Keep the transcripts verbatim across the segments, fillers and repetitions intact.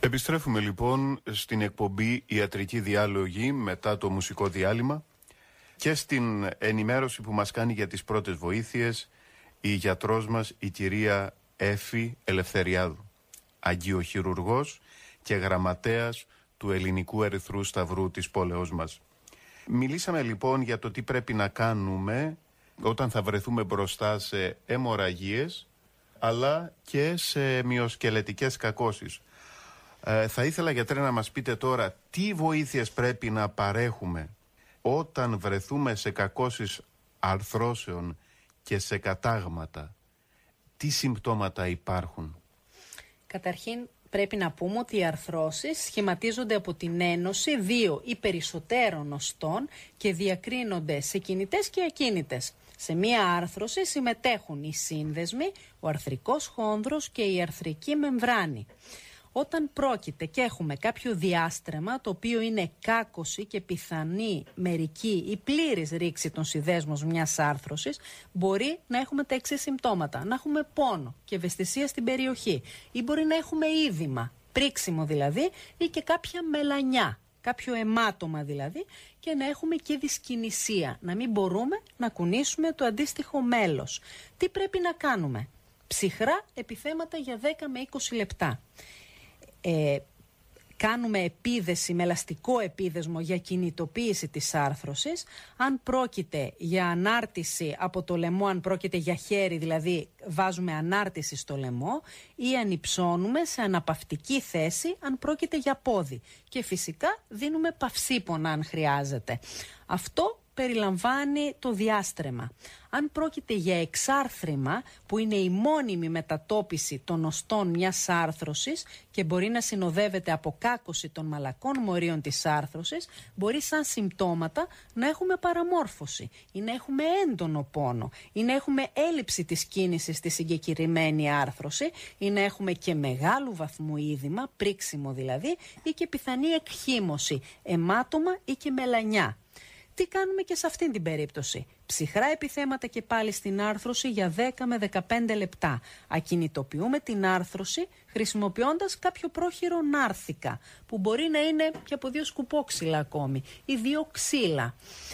Επιστρέφουμε λοιπόν στην εκπομπή Ιατρική Διάλογη μετά το μουσικό διάλειμμα και στην ενημέρωση που μας κάνει για τις πρώτες βοήθειες η γιατρός μας, η κυρία Έφη Ελευθεριάδου, αγγειοχειρουργός και γραμματέας του Ελληνικού Ερυθρού Σταυρού της πόλεως μας. Μιλήσαμε λοιπόν για το τι πρέπει να κάνουμε όταν θα βρεθούμε μπροστά σε αιμορραγίες αλλά και σε μυοσκελετικές κακώσεις. Ε, θα ήθελα, γιατρέ, να μας πείτε τώρα τι βοήθειες πρέπει να παρέχουμε όταν βρεθούμε σε κακώσεις αρθρώσεων και σε κατάγματα. Τι συμπτώματα υπάρχουν? Καταρχήν πρέπει να πούμε ότι οι αρθρώσεις σχηματίζονται από την ένωση δύο ή περισσότερων οστών και διακρίνονται σε κινητές και ακίνητες. Σε μία άρθρωση συμμετέχουν οι σύνδεσμοι, ο αρθρικός χόνδρος και η αρθρική μεμβράνη. Όταν πρόκειται και έχουμε κάποιο διάστρεμα το οποίο είναι κάκωση και πιθανή μερική ή πλήρης ρήξη των συνδέσμων μιας άρθρωσης, μπορεί να έχουμε τα εξής συμπτώματα. Να έχουμε πόνο και ευαισθησία στην περιοχή, ή μπορεί να έχουμε είδημα, πρίξιμο δηλαδή, ή και κάποια μελανιά, κάποιο αιμάτωμα δηλαδή, και να έχουμε και δυσκινησία, να μην μπορούμε να κουνήσουμε το αντίστοιχο μέλος. Τι πρέπει να κάνουμε? Ψυχρά επιθέματα για δέκα με είκοσι λεπτά. Ε, κάνουμε επίδεση με ελαστικό επίδεσμο για κινητοποίηση της άρθρωσης. Αν πρόκειται για ανάρτηση από το λαιμό, αν πρόκειται για χέρι, δηλαδή βάζουμε ανάρτηση στο λαιμό, ή ανυψώνουμε σε αναπαυτική θέση αν πρόκειται για πόδι. Και φυσικά δίνουμε παυσίπονα αν χρειάζεται. Αυτό περιλαμβάνει το διάστρεμα. Αν πρόκειται για εξάρθρημα, που είναι η μόνιμη μετατόπιση των οστών μιας άρθρωσης και μπορεί να συνοδεύεται από κάκωση των μαλακών μορίων της άρθρωσης, μπορεί σαν συμπτώματα να έχουμε παραμόρφωση ή να έχουμε έντονο πόνο ή να έχουμε έλλειψη της κίνησης στη συγκεκριμένη άρθρωση ή να έχουμε και μεγάλου βαθμού είδημα, πρίξιμο δηλαδή, ή και πιθανή εκχύμωση, αιμάτωμα ή και μελανιά. Τι κάνουμε και σε αυτήν την περίπτωση? Ψυχρά επιθέματα και πάλι στην άρθρωση για δέκα με δεκαπέντε λεπτά. Ακινητοποιούμε την άρθρωση χρησιμοποιώντας κάποιο πρόχειρο νάρθηκα, που μπορεί να είναι και από δύο σκουπόξυλα ακόμη ή δύο ξύλα.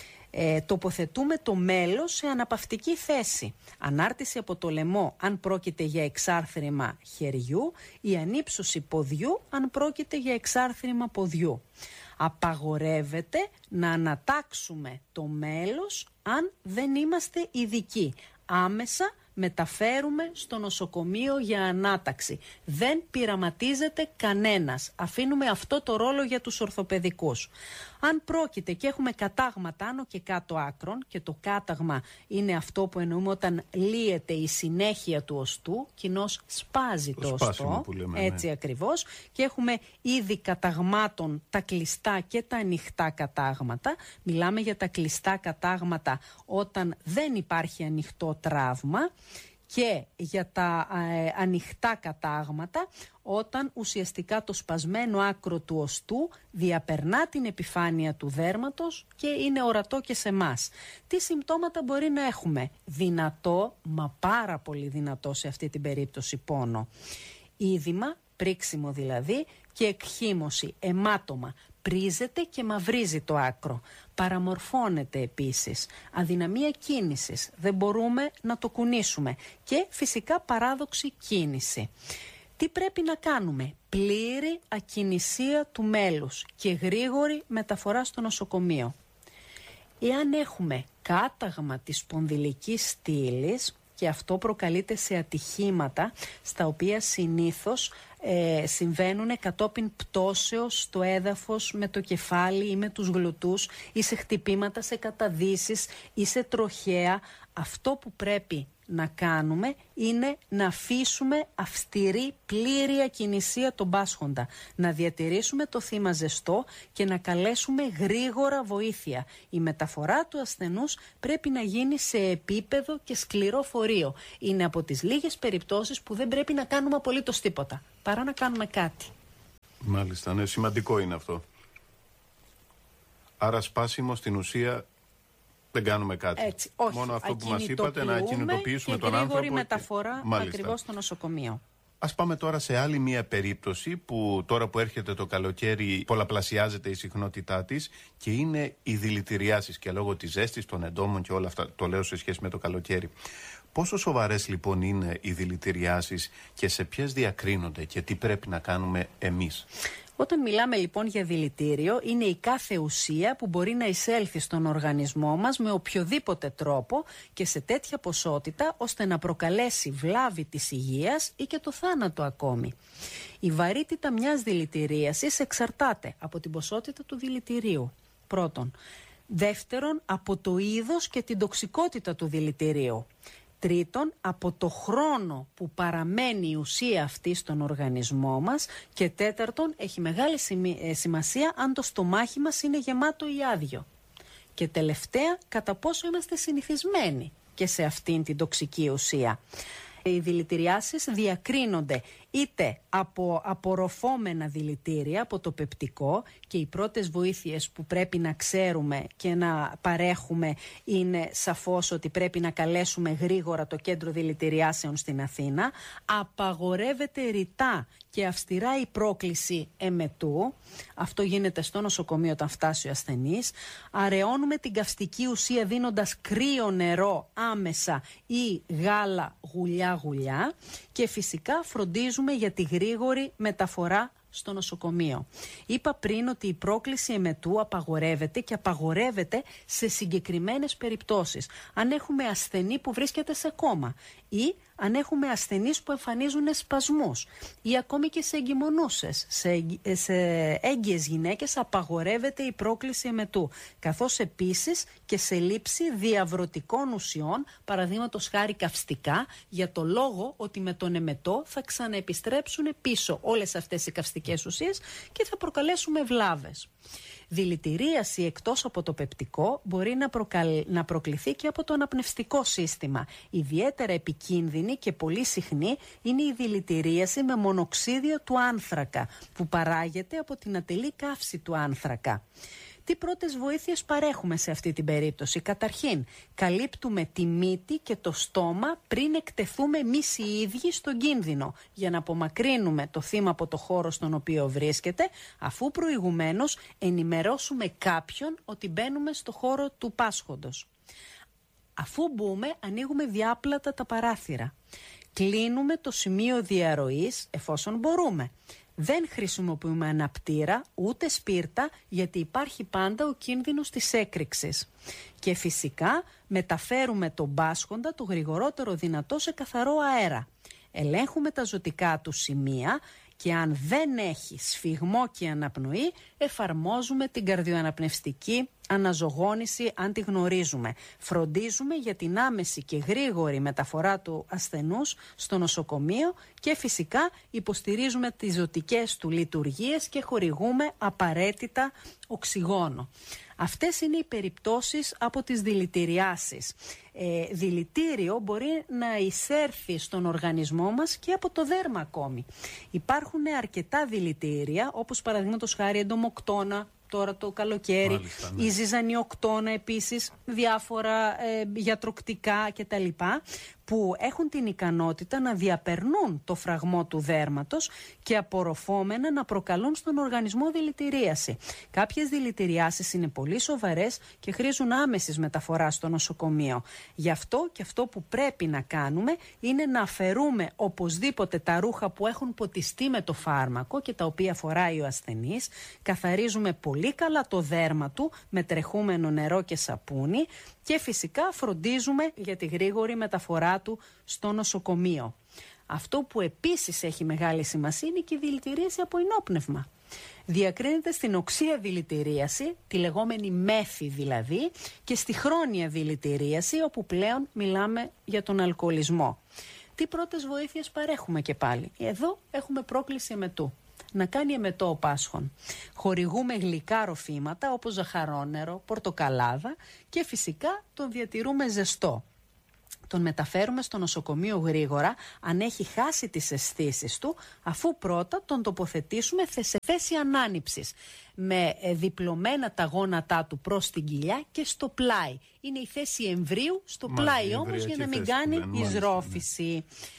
Ε, τοποθετούμε το μέλος σε αναπαυτική θέση. Ανάρτηση από το λαιμό αν πρόκειται για εξάρθρημα χεριού ή ανύψωση ποδιού αν πρόκειται για εξάρθρημα ποδιού. Απαγορεύεται να ανατάξουμε το μέλος αν δεν είμαστε ειδικοί. Άμεσα μεταφέρουμε στο νοσοκομείο για ανάταξη. Δεν πειραματίζεται κανένας. Αφήνουμε αυτό το ρόλο για τους ορθοπαιδικούς. Αν πρόκειται και έχουμε κατάγματα άνω και κάτω άκρων, και το κάταγμα είναι αυτό που εννοούμε όταν λύεται η συνέχεια του οστού, κοινώς σπάζει το, το οστό, λέμε, έτσι ναι. Ακριβώς, και έχουμε είδη καταγμάτων τα κλειστά και τα ανοιχτά κατάγματα. Μιλάμε για τα κλειστά κατάγματα όταν δεν υπάρχει ανοιχτό τραύμα, και για τα ε, ανοιχτά κατάγματα όταν ουσιαστικά το σπασμένο άκρο του οστού διαπερνά την επιφάνεια του δέρματος και είναι ορατό και σε εμάς. Τι συμπτώματα μπορεί να έχουμε? Δυνατό, μα πάρα πολύ δυνατό σε αυτή την περίπτωση, πόνο. Είδημα, πρίξιμο δηλαδή, και εκχύμωση, αιμάτωμα. Πρίζεται και μαυρίζει το άκρο. Παραμορφώνεται επίσης. Αδυναμία κίνησης. Δεν μπορούμε να το κουνήσουμε. Και φυσικά παράδοξη κίνηση. Τι πρέπει να κάνουμε? Πλήρη ακινησία του μέλους και γρήγορη μεταφορά στο νοσοκομείο. Εάν έχουμε κάταγμα της σπονδυλικής στήλης, και αυτό προκαλείται σε ατυχήματα στα οποία συνήθως ε, συμβαίνουν κατόπιν πτώσεως στο έδαφος με το κεφάλι ή με τους γλουτούς ή σε χτυπήματα σε καταδύσεις ή σε τροχέα, αυτό που πρέπει να κάνουμε είναι να αφήσουμε αυστηρή πλήρη ακινησία τον πάσχοντα, να διατηρήσουμε το θύμα ζεστό και να καλέσουμε γρήγορα βοήθεια. Η μεταφορά του ασθενούς πρέπει να γίνει σε επίπεδο και σκληρό φορείο. Είναι από τις λίγες περιπτώσεις που δεν πρέπει να κάνουμε απολύτως τίποτα, παρά να κάνουμε κάτι. Μάλιστα, ναι, σημαντικό είναι αυτό. Άρα σπάσιμο στην ουσία δεν κάνουμε κάτι. Έτσι, όχι. Μόνο αυτό που μας είπατε, να κινητοποιήσουμε τον άνθρωπο. Και γρήγορη μεταφορά ακριβώς στο νοσοκομείο. Ας πάμε τώρα σε άλλη μία περίπτωση που τώρα που έρχεται το καλοκαίρι πολλαπλασιάζεται η συχνότητά της και είναι οι δηλητηριάσεις και λόγω της ζέστης, των εντόμων και όλα αυτά, το λέω σε σχέση με το καλοκαίρι. Πόσο σοβαρές λοιπόν είναι οι δηλητηριάσεις και σε ποιες διακρίνονται και τι πρέπει να κάνουμε εμείς? Όταν μιλάμε λοιπόν για δηλητήριο, είναι η κάθε ουσία που μπορεί να εισέλθει στον οργανισμό μας με οποιοδήποτε τρόπο και σε τέτοια ποσότητα ώστε να προκαλέσει βλάβη της υγείας ή και το θάνατο ακόμη. Η βαρύτητα μιας δηλητηρίασης εξαρτάται από την ποσότητα του δηλητηρίου, πρώτον. Δεύτερον, από το είδος και την τοξικότητα του δηλητηρίου. Τρίτον, από το χρόνο που παραμένει η ουσία αυτή στον οργανισμό μας. Και τέταρτον, έχει μεγάλη σημασία αν το στομάχι μας είναι γεμάτο ή άδειο. Και τελευταία, κατά πόσο είμαστε συνηθισμένοι και σε αυτήν την τοξική ουσία. Οι δηλητηριάσεις διακρίνονται είτε από απορροφόμενα δηλητήρια, από το πεπτικό, και οι πρώτες βοήθειες που πρέπει να ξέρουμε και να παρέχουμε είναι σαφώς ότι πρέπει να καλέσουμε γρήγορα το κέντρο δηλητηριάσεων στην Αθήνα. Απαγορεύεται ρητά και αυστηρά η πρόκληση εμετού. Αυτό γίνεται στο νοσοκομείο όταν φτάσει ο ασθενής. Αραιώνουμε την καυστική ουσία δίνοντας κρύο νερό άμεσα ή γάλα γουλιά-γουλιά και φυσικά φροντίζουμε για τη γρήγορη μεταφορά στο νοσοκομείο. Είπα πριν ότι η πρόκληση εμετού απαγορεύεται και απαγορεύεται σε συγκεκριμένες περιπτώσεις. Αν έχουμε ασθενή που βρίσκεται σε κόμμα ή αν έχουμε ασθενείς που εμφανίζουν σπασμούς ή ακόμη και σε εγκυμονούσες, σε, σε έγκυες γυναίκες απαγορεύεται η πρόκληση εμετού, καθώς επίσης και σε λήψη διαβρωτικών ουσιών, παραδείγματος χάρη καυστικά, για το λόγο ότι με τον εμετό θα ξαναεπιστρέψουν πίσω όλες αυτές οι καυστικές ουσίες και θα προκαλέσουμε βλάβες. Δηλητηρίαση εκτός από το πεπτικό μπορεί να, προκαλ... να προκληθεί και από το αναπνευστικό σύστημα. Ιδιαίτερα επικίνδυνη και πολύ συχνή είναι η δηλητηρίαση με μονοξίδιο του άνθρακα, που παράγεται από την ατελή καύση του άνθρακα. Τι πρώτες βοήθειες παρέχουμε σε αυτή την περίπτωση? Καταρχήν, καλύπτουμε τη μύτη και το στόμα πριν εκτεθούμε εμείς οι ίδιοι στον κίνδυνο, για να απομακρύνουμε το θύμα από το χώρο στον οποίο βρίσκεται, αφού προηγουμένως ενημερώσουμε κάποιον ότι μπαίνουμε στο χώρο του πάσχοντος. Αφού μπούμε, ανοίγουμε διάπλατα τα παράθυρα. Κλείνουμε το σημείο διαρροής εφόσον μπορούμε. Δεν χρησιμοποιούμε αναπτήρα ούτε σπίρτα, γιατί υπάρχει πάντα ο κίνδυνος της έκρηξης. Και φυσικά μεταφέρουμε τον πάσχοντα το γρηγορότερο δυνατό σε καθαρό αέρα. Ελέγχουμε τα ζωτικά του σημεία και αν δεν έχει σφιγμό και αναπνοή, εφαρμόζουμε την καρδιοαναπνευστική αναζωγόνηση αν τη γνωρίζουμε. Φροντίζουμε για την άμεση και γρήγορη μεταφορά του ασθενούς στο νοσοκομείο και φυσικά υποστηρίζουμε τις ζωτικές του λειτουργίες και χορηγούμε απαραίτητα οξυγόνο. Αυτές είναι οι περιπτώσεις από τις δηλητηριάσεις. Ε, δηλητήριο μπορεί να εισέρθει στον οργανισμό μας και από το δέρμα ακόμη. Υπάρχουν αρκετά δηλητήρια, όπως παραδείγματος χάρη εντομοκτώνα, τώρα το καλοκαίρι, μάλιστα, ναι. Η ζυζανιοκτώνα επίσης, διάφορα ε, γιατροκτικά κτλ. Που έχουν την ικανότητα να διαπερνούν το φραγμό του δέρματος και απορροφόμενα να προκαλούν στον οργανισμό δηλητηρίαση. Κάποιες δηλητηριάσεις είναι πολύ σοβαρές και χρήζουν άμεσης μεταφοράς στο νοσοκομείο. Γι' αυτό και αυτό που πρέπει να κάνουμε είναι να αφαιρούμε οπωσδήποτε τα ρούχα που έχουν ποτιστεί με το φάρμακο και τα οποία φοράει ο ασθενής. Καθαρίζουμε πολύ καλά το δέρμα του με τρεχούμενο νερό και σαπούνι και φυσικά φροντίζουμε για τη γρήγορη μεταφορά του στο νοσοκομείο. Αυτό που επίσης έχει μεγάλη σημασία είναι και η δηλητηρίαση από ενόπνευμα. Διακρίνεται στην οξεία δηλητηρίαση, τη λεγόμενη μέθη δηλαδή, και στη χρόνια δηλητηρίαση, όπου πλέον μιλάμε για τον αλκοολισμό. Τι πρώτες βοήθειες παρέχουμε και πάλι? Εδώ έχουμε πρόκληση εμετού. Να κάνει εμετό ο πάσχων. Χορηγούμε γλυκά ροφήματα όπως ζαχαρόνερο, πορτοκαλάδα και φυσικά τον διατηρούμε ζεστό. Τον μεταφέρουμε στο νοσοκομείο γρήγορα αν έχει χάσει τις αισθήσεις του, αφού πρώτα τον τοποθετήσουμε σε θέση ανάνυψης με διπλωμένα τα γόνατά του προς την κοιλιά και στο πλάι. Είναι η θέση εμβρίου, στο πλάι όμως, για να μην κάνει εισρόφηση.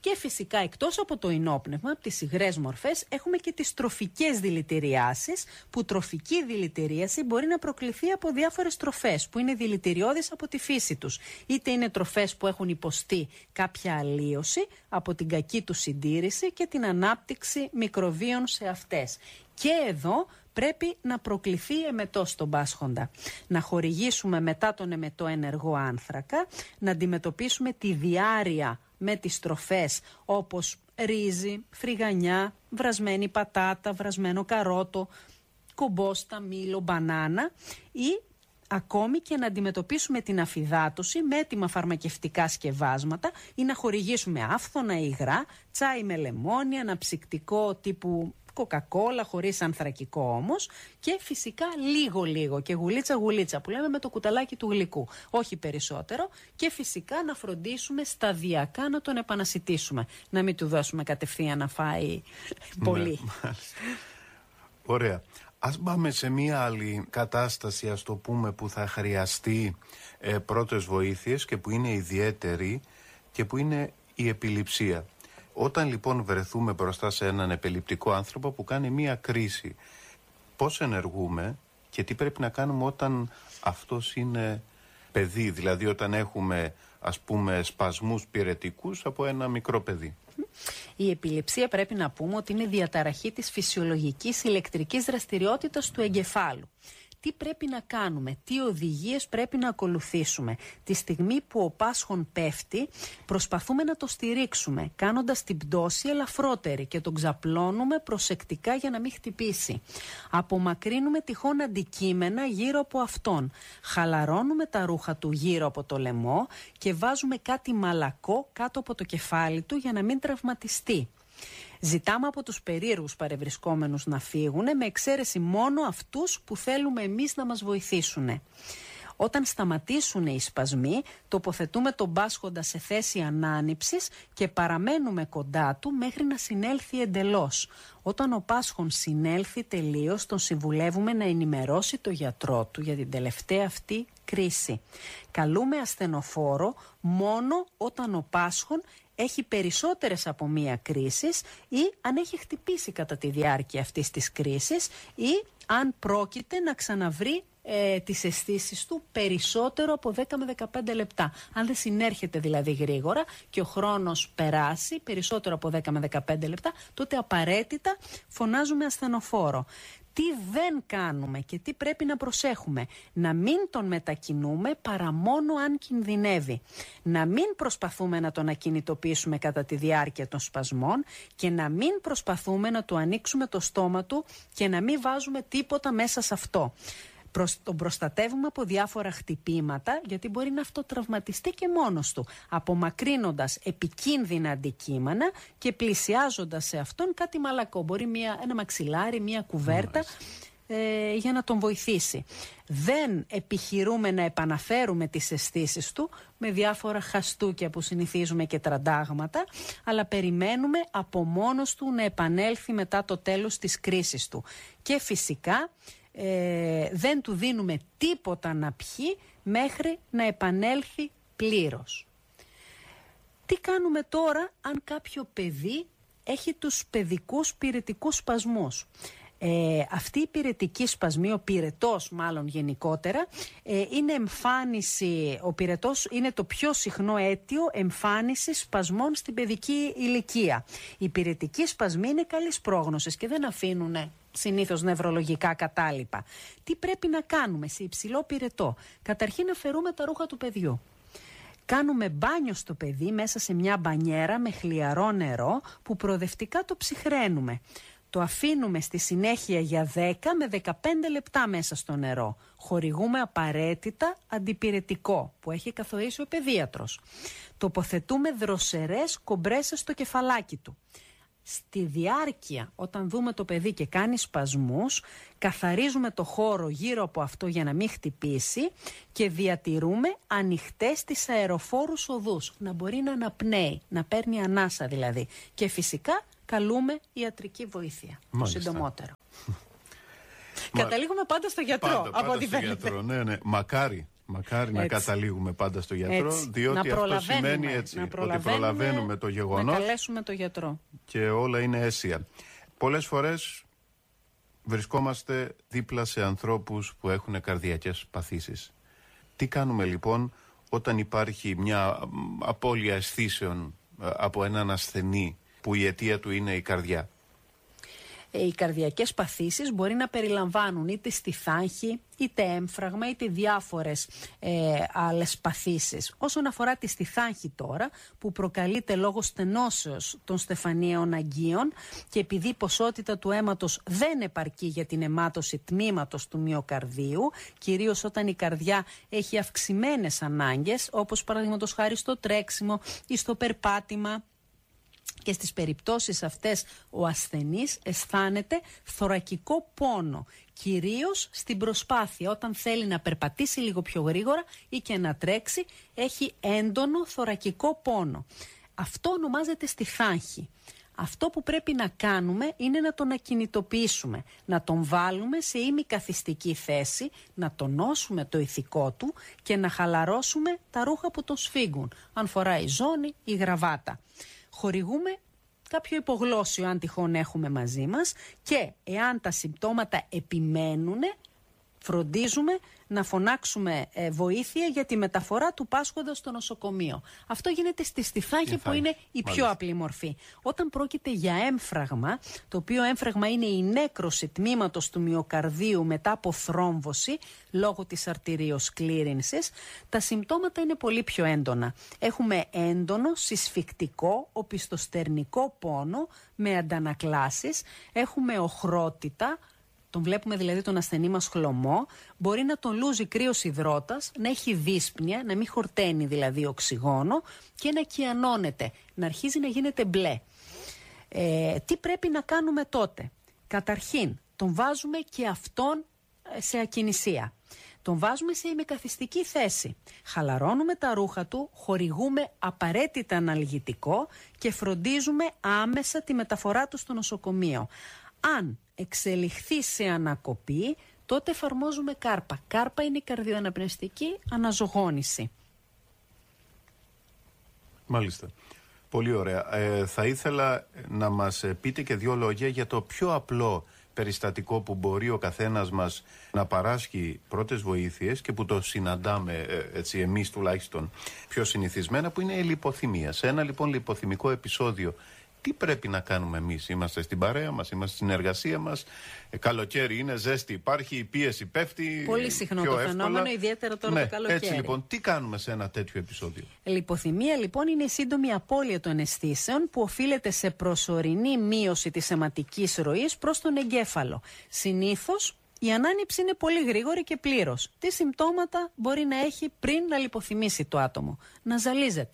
Και φυσικά εκτός από το ινόπνευμα, από τις υγρές μορφές, έχουμε και τις τροφικές δηλητηριάσεις, που τροφική δηλητηρίαση μπορεί να προκληθεί από διάφορες τροφές που είναι δηλητηριώδεις από τη φύση τους. Είτε είναι τροφές που έχουν υποστεί κάποια αλλίωση από την κακή του συντήρηση και την ανάπτυξη μικροβίων σε αυτές. Και εδώ πρέπει να προκληθεί εμετός στον πάσχοντα. Να χορηγήσουμε μετά τον εμετό ενεργό άνθρακα, να αντιμετωπίσουμε τη διάρρεια με τις τροφές όπως ρύζι, φρυγανιά, βρασμένη πατάτα, βρασμένο καρότο, κομπόστα, μήλο, μπανάνα, ή ακόμη και να αντιμετωπίσουμε την αφυδάτωση με έτοιμα φαρμακευτικά σκευάσματα ή να χορηγήσουμε άφθονα υγρά, τσάι με λεμόνι, αναψυκτικό τύπου κοκακόλα χωρίς ανθρακικό όμως, και φυσικά λίγο λίγο και γουλίτσα γουλίτσα που λέμε με το κουταλάκι του γλυκού, όχι περισσότερο, και φυσικά να φροντίσουμε σταδιακά να τον επανασιτήσουμε, να μην του δώσουμε κατευθείαν να φάει πολύ. Ναι, ωραία. Ας πάμε σε μία άλλη κατάσταση, ας το πούμε, που θα χρειαστεί ε, πρώτες βοήθειες και που είναι ιδιαίτερη και που είναι η επιληψία. Όταν λοιπόν βρεθούμε μπροστά σε έναν επιληπτικό άνθρωπο που κάνει μία κρίση, πώς ενεργούμε και τι πρέπει να κάνουμε όταν αυτός είναι παιδί, δηλαδή όταν έχουμε, ας πούμε, σπασμούς πυρετικούς από ένα μικρό παιδί. Η επιληψία πρέπει να πούμε ότι είναι διαταραχή της φυσιολογικής ηλεκτρικής δραστηριότητας του εγκεφάλου. Τι πρέπει να κάνουμε, τι οδηγίες πρέπει να ακολουθήσουμε. Τη στιγμή που ο πάσχων πέφτει, προσπαθούμε να το στηρίξουμε, κάνοντας την πτώση ελαφρότερη και τον ξαπλώνουμε προσεκτικά για να μην χτυπήσει. Απομακρύνουμε τυχόν αντικείμενα γύρω από αυτόν. Χαλαρώνουμε τα ρούχα του γύρω από το λαιμό και βάζουμε κάτι μαλακό κάτω από το κεφάλι του για να μην τραυματιστεί. Ζητάμε από τους περίεργους παρευρισκόμενους να φύγουν, με εξαίρεση μόνο αυτούς που θέλουμε εμείς να μας βοηθήσουν. Όταν σταματήσουν οι σπασμοί, τοποθετούμε τον πάσχοντα σε θέση ανάνυψης και παραμένουμε κοντά του μέχρι να συνέλθει εντελώς. Όταν ο πάσχων συνέλθει τελείως, τον συμβουλεύουμε να ενημερώσει το γιατρό του για την τελευταία αυτή κρίση. Καλούμε ασθενοφόρο μόνο όταν ο πάσχων έχει περισσότερες από μία κρίσεις ή αν έχει χτυπήσει κατά τη διάρκεια αυτής της κρίσης ή αν πρόκειται να ξαναβρει ε, τις αισθήσεις του περισσότερο από δέκα με δεκαπέντε λεπτά. Αν δεν συνέρχεται δηλαδή γρήγορα και ο χρόνος περάσει περισσότερο από δέκα με δεκαπέντε λεπτά, τότε απαραίτητα φωνάζουμε ασθενοφόρο. Τι δεν κάνουμε και τι πρέπει να προσέχουμε? Να μην τον μετακινούμε παρά μόνο αν κινδυνεύει. Να μην προσπαθούμε να τον ακινητοποιήσουμε κατά τη διάρκεια των σπασμών και να μην προσπαθούμε να του ανοίξουμε το στόμα του και να μην βάζουμε τίποτα μέσα σε αυτό. Τον προστατεύουμε από διάφορα χτυπήματα, γιατί μπορεί να αυτοτραυματιστεί και μόνος του, απομακρύνοντας επικίνδυνα αντικείμενα και πλησιάζοντας σε αυτόν κάτι μαλακό. Μπορεί μια, ένα μαξιλάρι, μια κουβέρτα, ε, για να τον βοηθήσει. Δεν επιχειρούμε να επαναφέρουμε τις αισθήσεις του με διάφορα χαστούκια που συνηθίζουμε και τραντάγματα, αλλά περιμένουμε από μόνος του να επανέλθει μετά το τέλος της κρίσης του. Και φυσικά Ε, δεν του δίνουμε τίποτα να πιει μέχρι να επανέλθει πλήρως. Τι κάνουμε τώρα αν κάποιο παιδί έχει τους παιδικούς πυρετικούς σπασμούς? Ε, αυτή η πυρετική σπασμή, ο πυρετός μάλλον γενικότερα, ε, είναι εμφάνιση, ο πυρετός είναι το πιο συχνό αίτιο εμφάνισης σπασμών στην παιδική ηλικία. Οι πυρετικοί σπασμοί είναι καλής πρόγνωσης και δεν αφήνουν συνήθως νευρολογικά κατάλοιπα. Τι πρέπει να κάνουμε σε υψηλό πυρετό? Καταρχήν αφαιρούμε τα ρούχα του παιδιού. Κάνουμε μπάνιο στο παιδί μέσα σε μια μπανιέρα με χλιαρό νερό που προοδευτικά το ψυχραίνουμε. Το αφήνουμε στη συνέχεια για δέκα με δεκαπέντε λεπτά μέσα στο νερό. Χορηγούμε απαραίτητα αντιπυρετικό που έχει καθορίσει ο παιδίατρος. Τοποθετούμε δροσερές κομπρέσες στο κεφαλάκι του. Στη διάρκεια, όταν δούμε το παιδί και κάνει σπασμούς, καθαρίζουμε το χώρο γύρω από αυτό για να μην χτυπήσει και διατηρούμε ανοιχτές τις αεροφόρους οδούς, να μπορεί να αναπνέει, να παίρνει ανάσα δηλαδή. Και φυσικά καλούμε ιατρική βοήθεια, το συντομότερο. Καταλήγουμε πάντα στο γιατρό. Πάντα, πάντα στο γιατρό, ναι, ναι. Μακάρι. Μακάρι να καταλήγουμε πάντα στο γιατρό, έτσι. Διότι αυτό σημαίνει έτσι, να ότι προλαβαίνουμε το γεγονός, να καλέσουμε το γιατρό. Και όλα είναι αίσια. Πολλές φορές βρισκόμαστε δίπλα σε ανθρώπους που έχουν καρδιακές παθήσεις. Τι κάνουμε λοιπόν όταν υπάρχει μια απώλεια αισθήσεων από έναν ασθενή που η αιτία του είναι η καρδιά? Οι καρδιακές παθήσεις μπορεί να περιλαμβάνουν είτε στιθάγχη, είτε έμφραγμα, είτε διάφορες ε, άλλες παθήσεις. Όσον αφορά τη στιθάγχη τώρα, που προκαλείται λόγω στενώσεως των στεφανίων αγκίων και επειδή η ποσότητα του αίματος δεν επαρκεί για την αιμάτωση τμήματος του μυοκαρδίου, κυρίως όταν η καρδιά έχει αυξημένες ανάγκες, όπως παραδείγματος χάρη στο τρέξιμο ή στο περπάτημα. Και στις περιπτώσεις αυτές ο ασθενής αισθάνεται θωρακικό πόνο, κυρίως στην προσπάθεια όταν θέλει να περπατήσει λίγο πιο γρήγορα ή και να τρέξει, έχει έντονο θωρακικό πόνο. Αυτό ονομάζεται στιθάγχη. Αυτό που πρέπει να κάνουμε είναι να τον ακινητοποιήσουμε, να τον βάλουμε σε ημικαθιστική θέση, να τονώσουμε το ηθικό του και να χαλαρώσουμε τα ρούχα που τον σφίγγουν, αν φοράει ζώνη ή γραβάτα. Χορηγούμε κάποιο υπογλώσσιο αν τυχόν έχουμε μαζί μας και εάν τα συμπτώματα επιμένουν, φροντίζουμε να φωνάξουμε ε, βοήθεια για τη μεταφορά του πάσχοντα στο νοσοκομείο. Αυτό γίνεται στη στιθάγχη που είναι η πιο απλή μορφή. Όταν πρόκειται για έμφραγμα, το οποίο έμφραγμα είναι η νέκρωση τμήματος του μυοκαρδίου μετά από θρόμβωση λόγω της αρτηριοσκλήρινσης, τα συμπτώματα είναι πολύ πιο έντονα. Έχουμε έντονο, συσφικτικό, οπισθοστερνικό πόνο με αντανακλάσεις, έχουμε οχρότητα. Τον βλέπουμε δηλαδή τον ασθενή μας χλωμό, μπορεί να τον λούζει κρύος υδρότας, να έχει δύσπνοια, να μην χορταίνει δηλαδή οξυγόνο και να κιανώνεται, να αρχίζει να γίνεται μπλε. Ε, τι πρέπει να κάνουμε τότε? Καταρχήν, τον βάζουμε και αυτόν σε ακινησία. Τον βάζουμε σε ημικαθιστική θέση. Χαλαρώνουμε τα ρούχα του, χορηγούμε απαραίτητα αναλγητικό και φροντίζουμε άμεσα τη μεταφορά του στο νοσοκομείο. Αν εξελιχθεί σε ανακοπή, τότε εφαρμόζουμε κάρπα. Κάρπα είναι η καρδιοαναπνευστική αναζωγόνηση. Μάλιστα. Πολύ ωραία. Ε, θα ήθελα να μας πείτε και δύο λόγια για το πιο απλό περιστατικό που μπορεί ο καθένας μας να παράσχει πρώτες βοήθειες και που το συναντάμε έτσι εμείς τουλάχιστον πιο συνηθισμένα, που είναι η λιποθυμία. Σε ένα λοιπόν λιποθυμικό επεισόδιο, τι πρέπει να κάνουμε εμείς? Είμαστε στην παρέα μας, είμαστε στην εργασία μας, ε, καλοκαίρι είναι, ζέστη υπάρχει, η πίεση πέφτει. Πολύ συχνό το εύκολα. Φαινόμενο, ιδιαίτερα τώρα ναι, το καλοκαίρι. Έτσι λοιπόν, τι κάνουμε σε ένα τέτοιο επεισόδιο? Λιποθυμία λοιπόν είναι η σύντομη απώλεια των αισθήσεων που οφείλεται σε προσωρινή μείωση της αιματικής ροής προς τον εγκέφαλο. Συνήθως η ανάνυψη είναι πολύ γρήγορη και πλήρως. Τι συμπτώματα μπορεί να έχει πριν να λιποθυμήσει το άτομο? Να ζαλίζεται,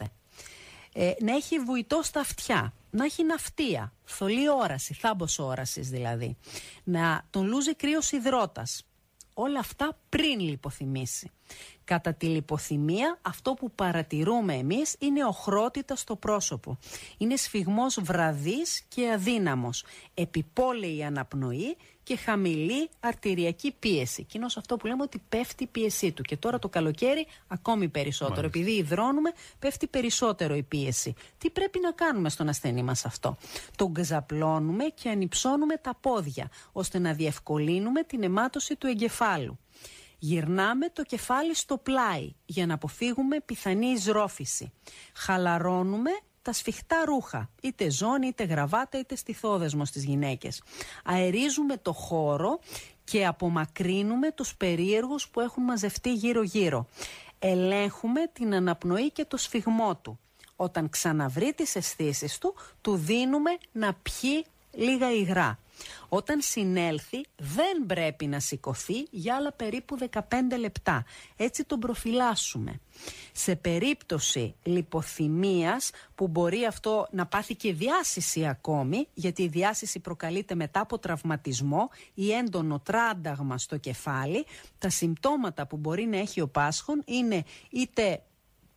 ε, να έχει βουητό στα αυτιά, να έχει ναυτία, θολή όραση, θάμπος όρασης δηλαδή, να τον λούζει κρύος υδρότας. Όλα αυτά πριν λιποθυμήσει. Κατά τη λιποθυμία αυτό που παρατηρούμε εμείς είναι οχρότητα στο πρόσωπο. Είναι σφιγμός βραδύς και αδύναμος, επιπόλαιη αναπνοή και χαμηλή αρτηριακή πίεση. Κοινώς αυτό που λέμε ότι πέφτει η πίεσή του. Και τώρα το καλοκαίρι ακόμη περισσότερο. Μάλιστα. Επειδή υδρώνουμε, πέφτει περισσότερο η πίεση. Τι πρέπει να κάνουμε στον ασθενή μας αυτό? Τον ξαπλώνουμε και ανυψώνουμε τα πόδια, ώστε να διευκολύνουμε την αιμάτωση του εγκεφάλου. Γυρνάμε το κεφάλι στο πλάι για να αποφύγουμε πιθανή εισρόφηση. Χαλαρώνουμε τα σφιχτά ρούχα, είτε ζώνη, είτε γραβάτα, είτε στιθόδεσμο στις γυναίκες. Αερίζουμε το χώρο και απομακρύνουμε τους περίεργους που έχουν μαζευτεί γύρω-γύρω. Ελέγχουμε την αναπνοή και το σφιγμό του. Όταν ξαναβρει τις αισθήσεις του, του δίνουμε να πιει λίγα υγρά. Όταν συνέλθει δεν πρέπει να σηκωθεί για άλλα περίπου δεκαπέντε λεπτά. Έτσι τον προφυλάσσουμε. Σε περίπτωση λιποθυμίας που μπορεί αυτό να πάθει και διάσηση ακόμη, γιατί η διάσηση προκαλείται μετά από τραυματισμό ή έντονο τράνταγμα στο κεφάλι, τα συμπτώματα που μπορεί να έχει ο πάσχων είναι είτε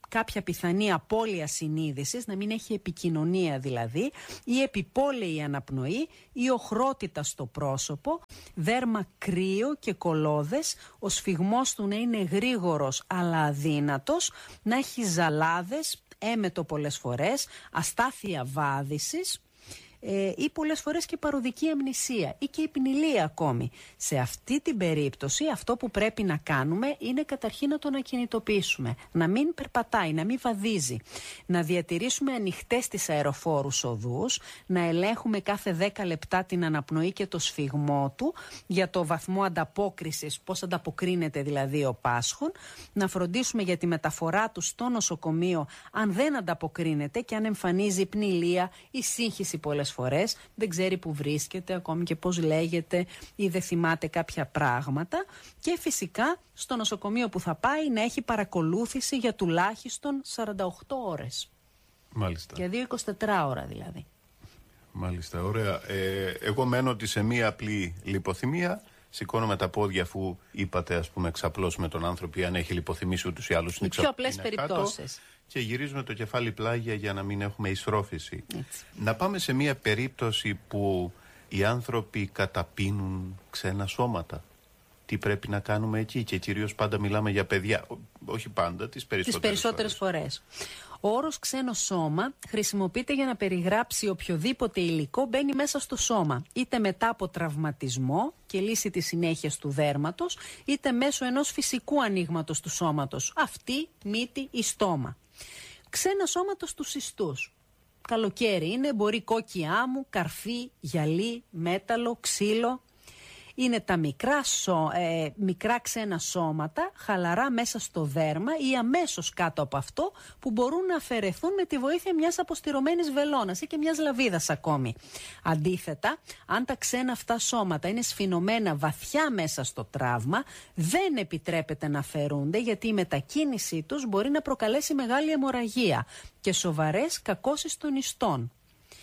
κάποια πιθανή απώλεια συνείδησης, να μην έχει επικοινωνία δηλαδή, ή επιπόλαιη αναπνοή, ή οχρότητα στο πρόσωπο, δέρμα κρύο και κολώδες, ο σφυγμός του να είναι γρήγορος αλλά αδύνατος, να έχει ζαλάδες, έμετο πολλές φορές, αστάθεια βάδισης, Ε, ή πολλές φορές και παροδική αμνησία ή και υπνηλία ακόμη. Σε αυτή την περίπτωση αυτό που πρέπει να κάνουμε είναι καταρχήν να τον ακινητοποιήσουμε, να μην περπατάει, να μην βαδίζει, να διατηρήσουμε ανοιχτές τις αεροφόρους οδούς, να ελέγχουμε κάθε δέκα λεπτά την αναπνοή και το σφυγμό του για το βαθμό ανταπόκρισης, πώς ανταποκρίνεται δηλαδή ο πάσχων, να φροντίσουμε για τη μεταφορά του στο νοσοκομείο αν δεν ανταποκρίνεται και αν εμφανίζει υπνηλία ή σύγχυση πολλές φορές, δεν ξέρει που βρίσκεται, ακόμη και πώς λέγεται ή δεν θυμάται κάποια πράγματα, και φυσικά στο νοσοκομείο που θα πάει να έχει παρακολούθηση για τουλάχιστον σαράντα οκτώ ώρες. Μάλιστα. Για δύο εικοσιτετράωρα δηλαδή. Μάλιστα, ωραία. Ε, εγώ μένω ότι σε μία απλή λιποθυμία σηκώνομαι τα πόδια, αφού είπατε, ας πούμε, εξαπλώσουμε τον άνθρωπο, αν έχει λιποθυμήσει ούτως ή άλλως. Οι πιο απλές περιπτώσεις. Και γυρίζουμε το κεφάλι πλάγια για να μην έχουμε εισρόφηση. Έτσι. Να πάμε σε μία περίπτωση που οι άνθρωποι καταπίνουν ξένα σώματα. Τι πρέπει να κάνουμε εκεί, και κυρίως πάντα μιλάμε για παιδιά. Όχι πάντα, τις περισσότερες, τις περισσότερες φορές. φορές. Ο όρος ξένο σώμα χρησιμοποιείται για να περιγράψει οποιοδήποτε υλικό μπαίνει μέσα στο σώμα, είτε μετά από τραυματισμό και λύση της συνέχειας του δέρματος, είτε μέσω ενός φυσικού ανοίγματος του σώματος, αυτή, μύτη ή στόμα. Ξένα σώματα στους ιστούς. Καλοκαίρι είναι, μπορεί κόκκι άμμου, καρφί, γυαλί, μέταλλο, ξύλο. Είναι τα μικρά, σω, ε, μικρά ξένα σώματα, χαλαρά μέσα στο δέρμα ή αμέσως κάτω από αυτό, που μπορούν να αφαιρεθούν με τη βοήθεια μιας αποστηρωμένης βελόνας ή και μιας λαβίδας ακόμη. Αντίθετα, αν τα ξένα αυτά σώματα είναι σφινωμένα βαθιά μέσα στο τραύμα, δεν επιτρέπεται να αφαιρούνται, γιατί η μετακίνησή τους μπορεί να προκαλέσει μεγάλη αιμορραγία και σοβαρές κακώσεις των ιστών.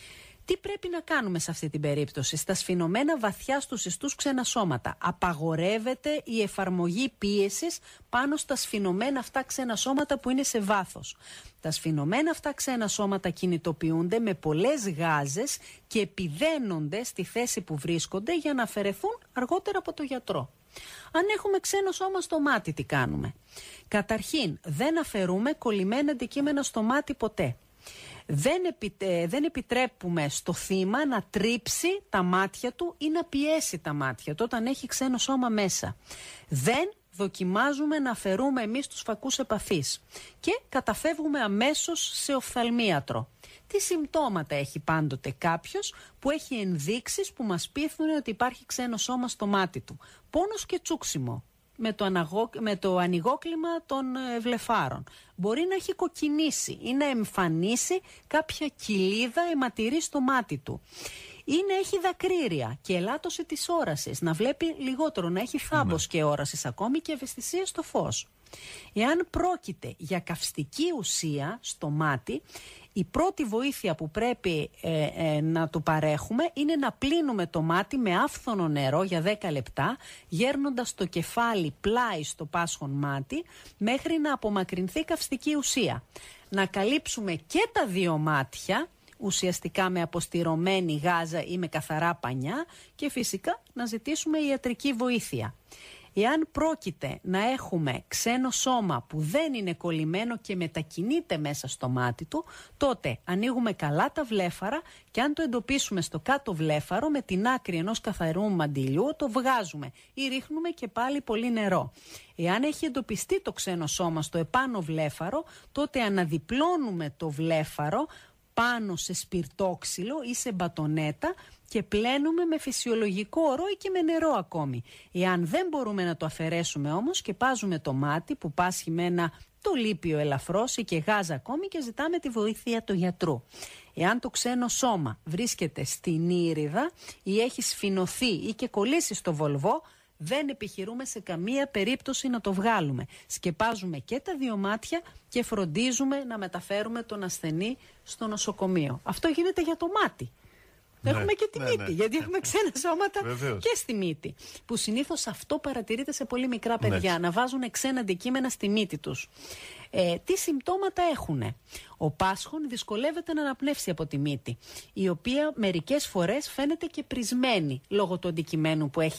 Τι πρέπει να κάνουμε σε αυτή την περίπτωση? Στα σφινωμένα βαθιά στους ιστούς ξένα σώματα απαγορεύεται η εφαρμογή πίεσης πάνω στα σφινωμένα αυτά ξένα σώματα που είναι σε βάθος. Τα σφινωμένα αυτά ξένα σώματα κινητοποιούνται με πολλές γάζες και επιδένονται στη θέση που βρίσκονται για να αφαιρεθούν αργότερα από το γιατρό. Αν έχουμε ξένο σώμα στο μάτι, τι κάνουμε? Καταρχήν, δεν αφαιρούμε κολλημένα αντικείμενα στο μάτι ποτέ. Δεν, επι, ε, δεν επιτρέπουμε στο θύμα να τρίψει τα μάτια του ή να πιέσει τα μάτια του όταν έχει ξένο σώμα μέσα. Δεν δοκιμάζουμε να αφαιρούμε εμείς τους φακούς επαφής και καταφεύγουμε αμέσως σε οφθαλμίατρο. Τι συμπτώματα έχει πάντοτε κάποιος που έχει ενδείξεις που μας πείθουν ότι υπάρχει ξένο σώμα στο μάτι του? Πόνος και τσούξιμο με το, αναγώ, με το ανοιγόκλημα των ε, βλεφάρων. Μπορεί να έχει κοκκινήσει ή να εμφανίσει κάποια κοιλίδα αιματηρή στο μάτι του. Ή να έχει δακρύρια και ελάττωση της όρασης, να βλέπει λιγότερο, να έχει θάμπος και όρασης ακόμη και ευαισθησία στο φως. Εάν πρόκειται για καυστική ουσία στο μάτι, η πρώτη βοήθεια που πρέπει ε, ε, να του παρέχουμε είναι να πλύνουμε το μάτι με άφθονο νερό για δέκα λεπτά, γέρνοντας το κεφάλι πλάι στο πάσχον μάτι μέχρι να απομακρυνθεί καυστική ουσία. Να καλύψουμε και τα δύο μάτια, ουσιαστικά με αποστηρωμένη γάζα ή με καθαρά πανιά, και φυσικά να ζητήσουμε ιατρική βοήθεια. Εάν πρόκειται να έχουμε ξένο σώμα που δεν είναι κολλημένο και μετακινείται μέσα στο μάτι του, τότε ανοίγουμε καλά τα βλέφαρα και αν το εντοπίσουμε στο κάτω βλέφαρο, με την άκρη ενός καθαρού μαντιλιού το βγάζουμε ή ρίχνουμε και πάλι πολύ νερό. Εάν έχει εντοπιστεί το ξένο σώμα στο επάνω βλέφαρο, τότε αναδιπλώνουμε το βλέφαρο πάνω σε σπιρτόξυλο ή σε μπατονέτα και πλένουμε με φυσιολογικό ορό ή και με νερό ακόμη. Εάν δεν μπορούμε να το αφαιρέσουμε όμως, σκεπάζουμε το μάτι που πάσχει με ένα τολίπιο ελαφρώς ή και γάζα ακόμη και ζητάμε τη βοήθεια του γιατρού. Εάν το ξένο σώμα βρίσκεται στην ήριδα ή έχει σφινωθεί ή και κολλήσει στο βολβό, δεν επιχειρούμε σε καμία περίπτωση να το βγάλουμε. Σκεπάζουμε και τα δύο μάτια και φροντίζουμε να μεταφέρουμε τον ασθενή στο νοσοκομείο. Αυτό γίνεται για το μάτι. ναι, έχουμε και τη ναι, μύτη. Ναι. Γιατί έχουμε ξένα σώματα Βεβαίως. και στη μύτη. Που συνήθως αυτό παρατηρείται σε πολύ μικρά παιδιά, ναι. να βάζουν ξένα αντικείμενα στη μύτη τους. Ε, τι συμπτώματα έχουνε? Ο πάσχων δυσκολεύεται να αναπνεύσει από τη μύτη, η οποία μερικές φορές φαίνεται και πρισμένη λόγω του αντικειμένου που έχει